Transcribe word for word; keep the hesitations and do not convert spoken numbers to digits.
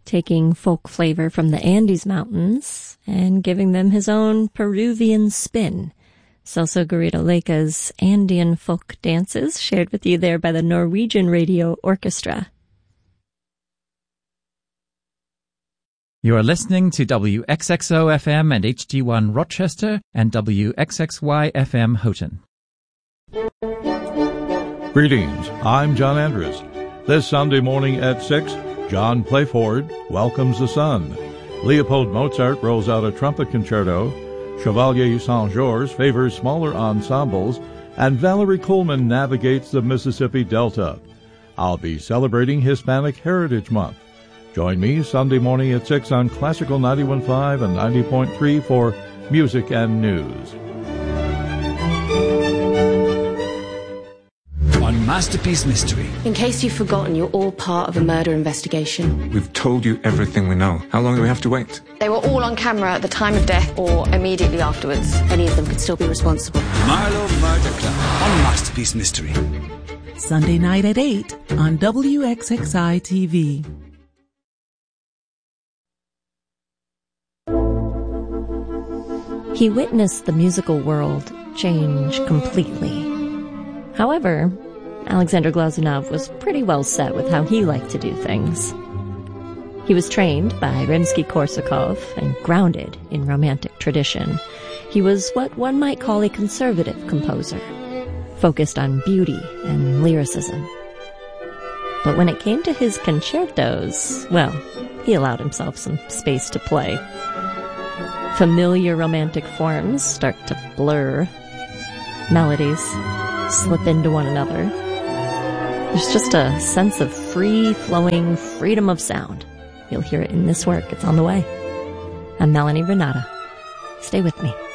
taking folk flavor from the Andes Mountains and giving them his own Peruvian spin. Celso Garrido Leica's Andean folk dances shared with you there by the Norwegian Radio Orchestra. You are listening to W X X O F M and H D one Rochester and W X X Y F M Houghton. Greetings, I'm John Andrews. This Sunday morning at six, John Playford welcomes the sun. Leopold Mozart rolls out a trumpet concerto. Chevalier Saint-Georges favors smaller ensembles. And Valerie Coleman navigates the Mississippi Delta. I'll be celebrating Hispanic Heritage Month. Join me Sunday morning at six on Classical ninety-one point five and ninety point three for Music and News. On Masterpiece Mystery. In case you've forgotten, you're all part of a murder investigation. We've told you everything we know. How long do we have to wait? They were all on camera at the time of death or immediately afterwards. Any of them could still be responsible. Marlowe Murder Club on Masterpiece Mystery. Sunday night at eight on W X X I T V. He witnessed the musical world change completely. However, Alexander Glazunov was pretty well set with how he liked to do things. He was trained by Rimsky-Korsakov and grounded in romantic tradition. He was what one might call a conservative composer, focused on beauty and lyricism. But when it came to his concertos, well, he allowed himself some space to play. Familiar romantic forms start to blur. Melodies slip into one another. There's just a sense of free-flowing freedom of sound. You'll hear it in this work. It's on the way. I'm Melanie Renata. Stay with me.